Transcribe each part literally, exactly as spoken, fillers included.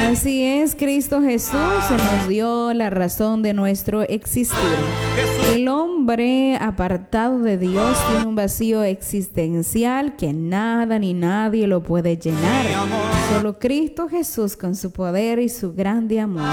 Así es, Cristo Jesús nos dio la razón de nuestro existir. El hombre apartado de Dios tiene un vacío existencial que nada ni nadie lo puede llenar. Solo Cristo Jesús con su poder y su grande amor.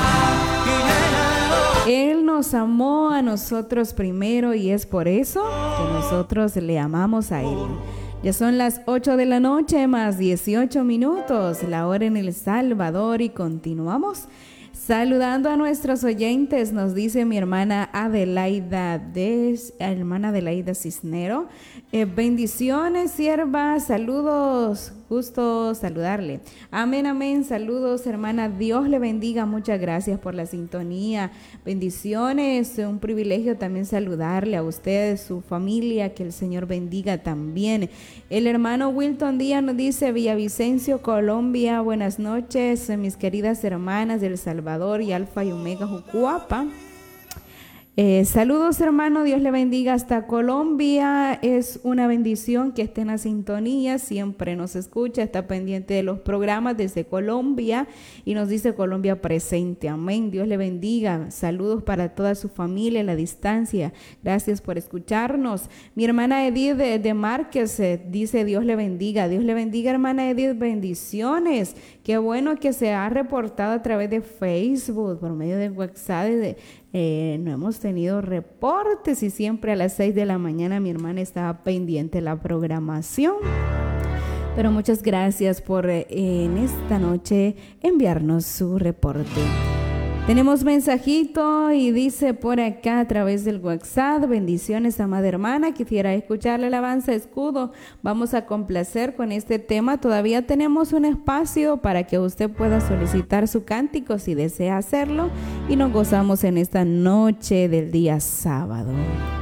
Él nos amó a nosotros primero y es por eso que nosotros le amamos a Él. Ya son las ocho de la noche más dieciocho minutos, la hora en El Salvador, y continuamos saludando a nuestros oyentes. Nos dice mi hermana Adelaida, de, hermana Adelaida Cisnero, eh, bendiciones, sierva, saludos, gusto saludarle. Amén, amén, saludos, hermana, Dios le bendiga, muchas gracias por la sintonía, bendiciones, un privilegio también saludarle a ustedes, su familia, que el Señor bendiga también. El hermano Wilton Díaz nos dice, Villavicencio, Colombia, buenas noches, mis queridas hermanas del Salvador y Alfa y Omega Jucuapa. Eh, saludos, hermano, Dios le bendiga hasta Colombia. Es una bendición que esté en la sintonía, siempre nos escucha, está pendiente de los programas desde Colombia y nos dice Colombia presente. Amén, Dios le bendiga. Saludos para toda su familia a la distancia. Gracias por escucharnos. Mi hermana Edith de, de Márquez eh, dice Dios le bendiga. Dios le bendiga, hermana Edith, bendiciones. Qué bueno que se ha reportado a través de Facebook, por medio de WhatsApp, de Eh, no hemos tenido reportes y siempre a las seis de la mañana mi hermana estaba pendiente de la programación. Pero muchas gracias por eh, en esta noche enviarnos su reporte. Tenemos mensajito y dice por acá a través del WhatsApp, bendiciones, amada hermana, quisiera escuchar la alabanza escudo. Vamos a complacer con este tema, todavía tenemos un espacio para que usted pueda solicitar su cántico si desea hacerlo y nos gozamos en esta noche del día sábado.